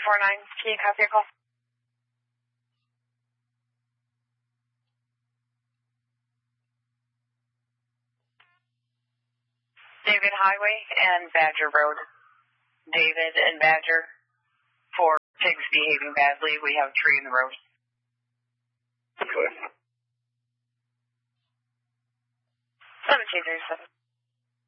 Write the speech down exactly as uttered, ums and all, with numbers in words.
four nine, can you copy your call? David Highway and Badger Road. David and Badger. For pigs behaving badly, we have a tree in the road. Okay. seventeen thirty-seven.